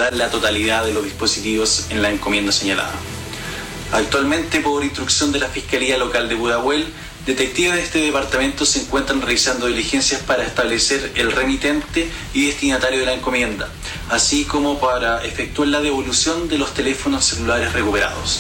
encontrar la totalidad de los dispositivos en la encomienda señalada. Actualmente, por instrucción de la Fiscalía Local de Pudahuel, detectives de este departamento se encuentran realizando diligencias para establecer el remitente y destinatario de la encomienda, así como para efectuar la devolución de los teléfonos celulares recuperados.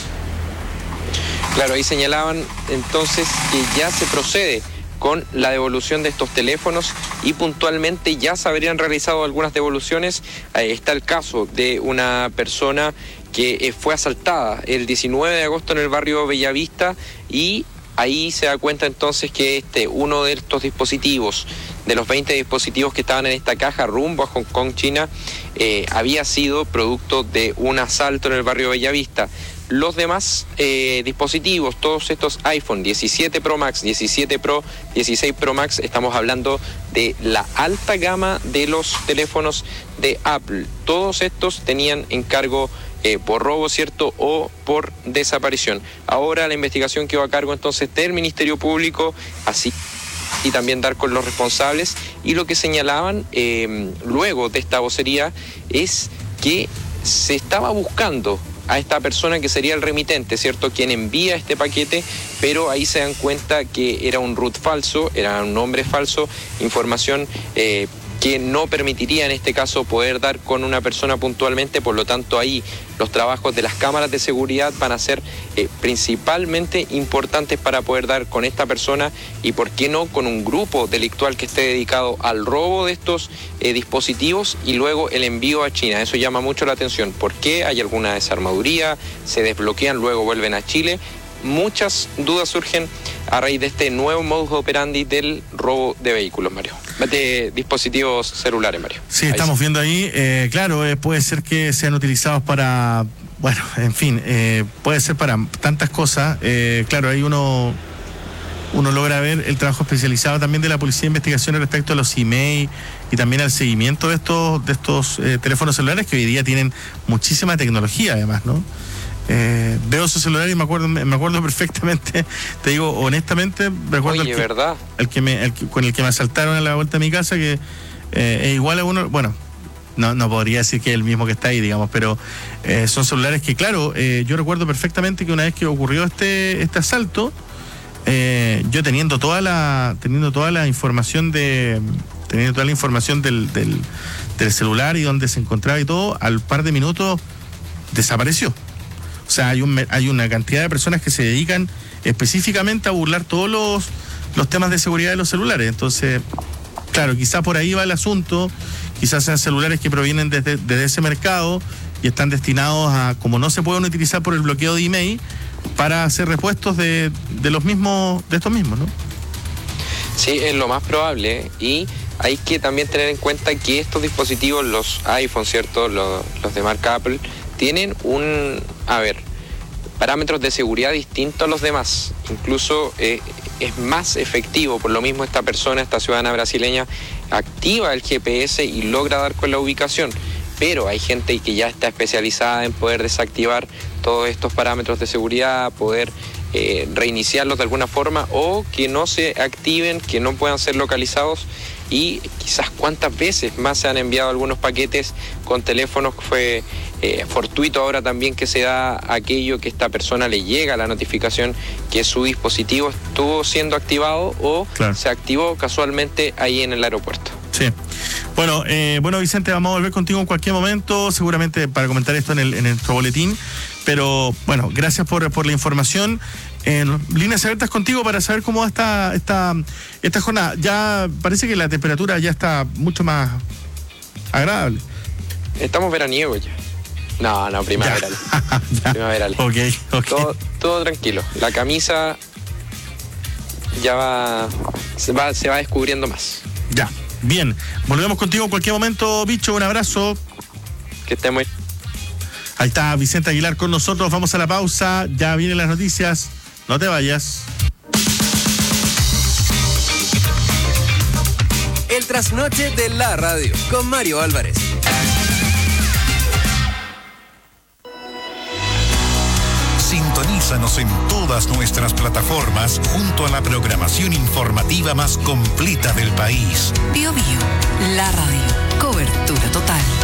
Claro, ahí señalaban entonces que ya se procede con la devolución de estos teléfonos y puntualmente ya se habrían realizado algunas devoluciones. Está el caso de una persona que fue asaltada el 19 de agosto en el barrio Bellavista y ahí se da cuenta entonces que uno de estos dispositivos, de los 20 dispositivos que estaban en esta caja rumbo a Hong Kong, China, había sido producto de un asalto en el barrio Bellavista. Los demás dispositivos, todos estos iPhone 17 Pro Max, 17 Pro, 16 Pro Max, estamos hablando de la alta gama de los teléfonos de Apple. Todos estos tenían encargo por robo, ¿cierto?, o por desaparición. Ahora la investigación quedó a cargo entonces del Ministerio Público, así y también dar con los responsables. Y lo que señalaban luego de esta vocería es que se estaba buscando a esta persona que sería el remitente, ¿cierto?, quien envía este paquete, pero ahí se dan cuenta que era un root falso, era un nombre falso, información que no permitiría en este caso poder dar con una persona puntualmente. Por lo tanto, ahí los trabajos de las cámaras de seguridad van a ser principalmente importantes para poder dar con esta persona y, por qué no, con un grupo delictual que esté dedicado al robo de estos dispositivos y luego el envío a China. Eso llama mucho la atención. ¿Por qué? Hay alguna desarmaduría, se desbloquean, luego vuelven a Chile. Muchas dudas surgen a raíz de este nuevo modus operandi del robo de vehículos, Mario. De dispositivos celulares, Mario. Sí, estamos viendo ahí, claro, puede ser que sean utilizados para, bueno, en fin, puede ser para tantas cosas. Claro, ahí uno logra ver el trabajo especializado también de la Policía de Investigaciones respecto a los emails y también al seguimiento de estos teléfonos celulares que hoy día tienen muchísima tecnología, además, ¿no? Veo esos celulares y me acuerdo perfectamente, te digo honestamente, recuerdo ¿verdad? Con el que me asaltaron a la vuelta de mi casa, que es igual a uno, bueno, no podría decir que es el mismo que está ahí, digamos, pero son celulares que, claro, yo recuerdo perfectamente que una vez que ocurrió este asalto, yo teniendo toda la información del celular y donde se encontraba y todo, al par de minutos desapareció. O sea, hay una cantidad de personas que se dedican específicamente a burlar todos los temas de seguridad de los celulares. Entonces, claro, quizás por ahí va el asunto, quizás sean celulares que provienen desde ese mercado y están destinados a, como no se pueden utilizar por el bloqueo de email, para hacer repuestos de estos mismos, ¿no? Sí, es lo más probable, y hay que también tener en cuenta que estos dispositivos, los iPhone, ¿cierto?, los de marca Apple, tienen parámetros de seguridad distintos a los demás. Incluso es más efectivo. Por lo mismo, esta ciudadana brasileña, activa el GPS y logra dar con la ubicación. Pero hay gente que ya está especializada en poder desactivar todos estos parámetros de seguridad, poder reiniciarlos de alguna forma, o que no se activen, que no puedan ser localizados. Y quizás cuántas veces más se han enviado algunos paquetes con teléfonos. Fue fortuito ahora también que se da aquello que esta persona le llega la notificación que su dispositivo estuvo siendo activado o se activó casualmente ahí en el aeropuerto. Sí. Bueno, Vicente, vamos a volver contigo en cualquier momento, seguramente para comentar esto en nuestro boletín. Pero bueno, gracias por la información. En líneas abiertas contigo para saber cómo va esta jornada. Ya parece que la temperatura ya está mucho más agradable. Estamos veraniegos ya. No, primaveral. Primaveral. Okay. Todo tranquilo. La camisa ya se va descubriendo más. Ya, bien. Volvemos contigo en cualquier momento, bicho. Un abrazo. Que esté muy... Ahí está Vicente Aguilar con nosotros. Vamos a la pausa. Ya vienen las noticias. No te vayas. El trasnoche de la radio con Mario Álvarez. Sintonízanos en todas nuestras plataformas junto a la programación informativa más completa del país. Bio, la radio. Cobertura total.